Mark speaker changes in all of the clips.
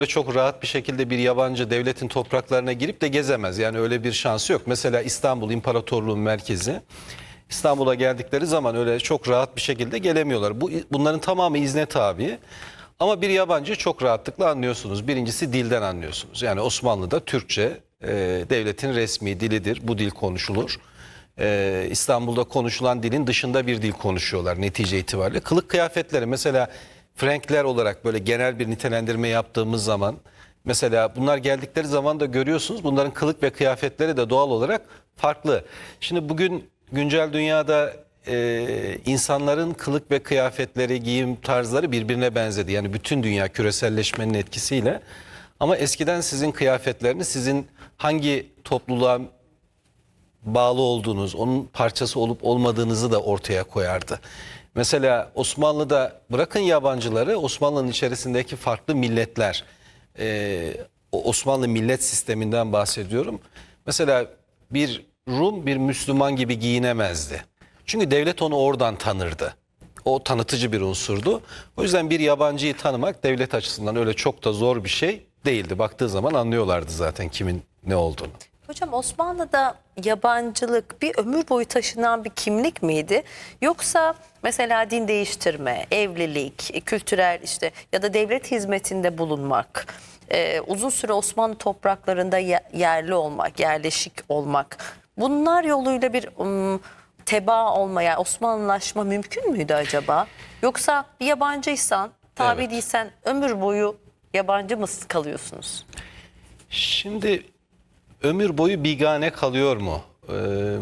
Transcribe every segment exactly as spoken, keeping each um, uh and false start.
Speaker 1: çok rahat bir şekilde bir yabancı devletin topraklarına girip de gezemez. Yani öyle bir şansı yok. Mesela İstanbul İmparatorluğu'nun merkezi. İstanbul'a geldikleri zaman öyle çok rahat bir şekilde gelemiyorlar. Bu bunların tamamı izne tabi. Ama bir yabancı çok rahatlıkla anlıyorsunuz. Birincisi dilden anlıyorsunuz. Yani Osmanlı'da Türkçe e, devletin resmi dilidir. Bu dil konuşulur. E, İstanbul'da konuşulan dilin dışında bir dil konuşuyorlar netice itibariyle. Kılık kıyafetleri mesela Frankler olarak böyle genel bir nitelendirme yaptığımız zaman mesela bunlar geldikleri zaman da görüyorsunuz bunların kılık ve kıyafetleri de doğal olarak farklı. Şimdi bugün güncel dünyada e, insanların kılık ve kıyafetleri, giyim tarzları birbirine benzedi. Yani bütün dünya küreselleşmenin etkisiyle. Ama eskiden sizin kıyafetleriniz sizin hangi topluluğa bağlı olduğunuz, onun parçası olup olmadığınızı da ortaya koyardı. Mesela Osmanlı'da bırakın yabancıları, Osmanlı'nın içerisindeki farklı milletler, e, Osmanlı millet sisteminden bahsediyorum. Mesela bir Rum bir Müslüman gibi giyinemezdi. Çünkü devlet onu oradan tanırdı. O tanıtıcı bir unsurdu. O yüzden bir yabancıyı tanımak devlet açısından öyle çok da zor bir şey değildi. Baktığı zaman anlıyorlardı zaten kimin ne olduğunu.
Speaker 2: Hocam Osmanlı'da yabancılık bir ömür boyu taşınan bir kimlik miydi? Yoksa mesela din değiştirme, evlilik, kültürel işte ya da devlet hizmetinde bulunmak, e, uzun süre Osmanlı topraklarında yerli olmak, yerleşik olmak, bunlar yoluyla bir um, tebaa olma, yani Osmanlılaşma mümkün müydü acaba? Yoksa bir yabancıysan, tabi
Speaker 1: Evet.
Speaker 2: değilsen ömür boyu yabancı mı kalıyorsunuz?
Speaker 1: Şimdi ömür boyu bigane kalıyor mu? Ee,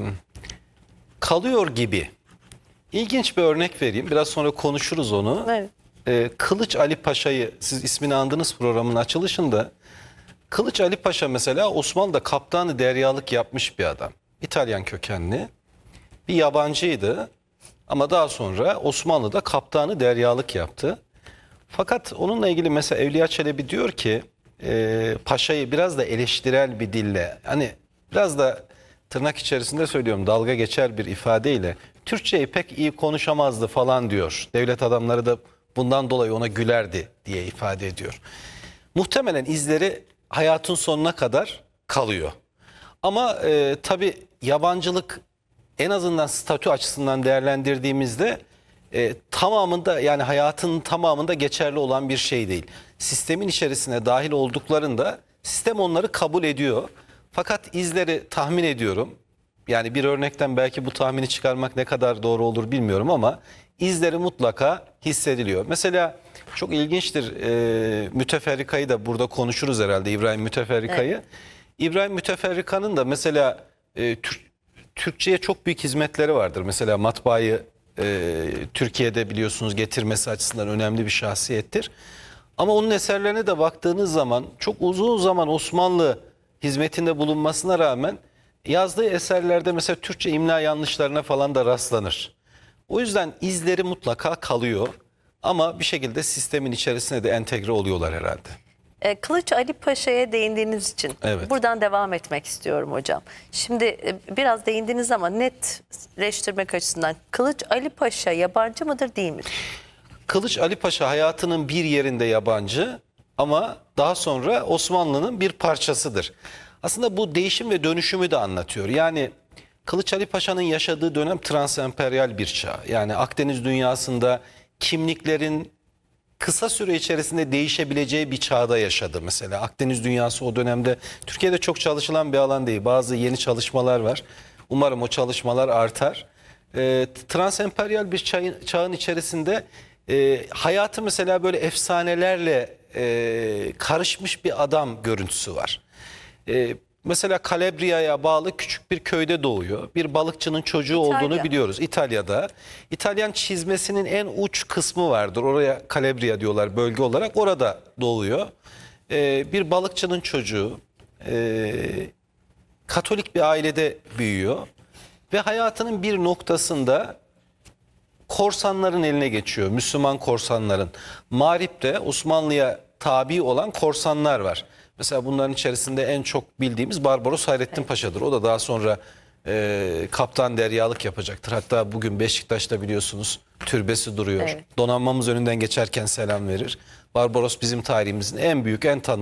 Speaker 1: kalıyor gibi. İlginç bir örnek vereyim. Biraz sonra konuşuruz onu.
Speaker 2: Evet.
Speaker 1: Ee, Kılıç Ali Paşa'yı siz ismini andınız programın açılışında. Kılıç Ali Paşa mesela Osmanlı'da kaptanı deryalık yapmış bir adam. İtalyan kökenli. Bir yabancıydı. Ama daha sonra Osmanlı'da kaptanı deryalık yaptı. Fakat onunla ilgili mesela Evliya Çelebi diyor ki e, Paşa'yı biraz da eleştirel bir dille, hani biraz da tırnak içerisinde söylüyorum dalga geçer bir ifadeyle Türkçeyi pek iyi konuşamazdı falan diyor. Devlet adamları da bundan dolayı ona gülerdi diye ifade ediyor. Muhtemelen izleri hayatın sonuna kadar kalıyor. Ama e, tabii yabancılık en azından statü açısından değerlendirdiğimizde e, tamamında yani hayatın tamamında geçerli olan bir şey değil. Sistemin içerisine dahil olduklarında sistem onları kabul ediyor. Fakat izleri tahmin ediyorum. Yani bir örnekten belki bu tahmini çıkarmak ne kadar doğru olur bilmiyorum ama izleri mutlaka hissediliyor. Mesela çok ilginçtir, e, Müteferrika'yı da burada konuşuruz herhalde, İbrahim Müteferrika'yı. Evet. İbrahim Müteferrika'nın da mesela e, Türk Türkçe'ye çok büyük hizmetleri vardır. Mesela matbaayı e, Türkiye'de biliyorsunuz getirmesi açısından önemli bir şahsiyettir. Ama onun eserlerine de baktığınız zaman çok uzun zaman Osmanlı hizmetinde bulunmasına rağmen yazdığı eserlerde mesela Türkçe imla yanlışlarına falan da rastlanır. O yüzden izleri mutlaka kalıyor ama bir şekilde sistemin içerisine de entegre oluyorlar herhalde.
Speaker 2: Kılıç Ali Paşa'ya değindiğiniz için
Speaker 1: Evet.
Speaker 2: buradan devam etmek istiyorum hocam. Şimdi biraz değindiniz ama netleştirmek açısından Kılıç Ali Paşa yabancı mıdır değil midir?
Speaker 1: Kılıç Ali Paşa hayatının bir yerinde yabancı ama daha sonra Osmanlı'nın bir parçasıdır. Aslında bu değişim ve dönüşümü de anlatıyor. Yani Kılıç Ali Paşa'nın yaşadığı dönem transemperyal bir çağ. Yani Akdeniz dünyasında kimliklerin kısa süre içerisinde değişebileceği bir çağda yaşadı mesela. Akdeniz dünyası o dönemde Türkiye'de çok çalışılan bir alan değil. Bazı yeni çalışmalar var. Umarım o çalışmalar artar. E, transemperyal bir çağın, çağın içerisinde e, hayatı mesela böyle efsanelerle e, karışmış bir adam görüntüsü var. E, Mesela Kalabriya'ya bağlı küçük bir köyde doğuyor. Bir balıkçının çocuğu
Speaker 2: İtalya.
Speaker 1: olduğunu biliyoruz İtalya'da. İtalyan çizmesinin en uç kısmı vardır. Oraya Kalabria diyorlar bölge olarak. Orada doğuyor. Ee, bir balıkçının çocuğu. Ee, Katolik bir ailede büyüyor. Ve hayatının bir noktasında korsanların eline geçiyor. Müslüman korsanların. Mağrip'te Osmanlı'ya tabi olan korsanlar var. Mesela bunların içerisinde en çok bildiğimiz Barbaros Hayrettin Paşa'dır. O da daha sonra e, kaptan deryalık yapacaktır. Hatta bugün Beşiktaş'ta biliyorsunuz türbesi duruyor.
Speaker 2: Evet.
Speaker 1: Donanmamız önünden geçerken selam verir. Barbaros bizim tarihimizin en büyük, en tanınmış